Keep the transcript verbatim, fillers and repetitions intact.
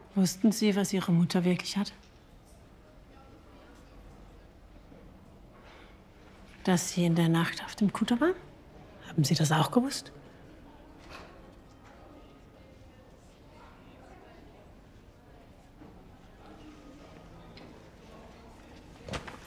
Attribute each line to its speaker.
Speaker 1: Wussten Sie, was Ihre Mutter wirklich hat? Dass sie in der Nacht auf dem Kutter war? Haben Sie das auch gewusst?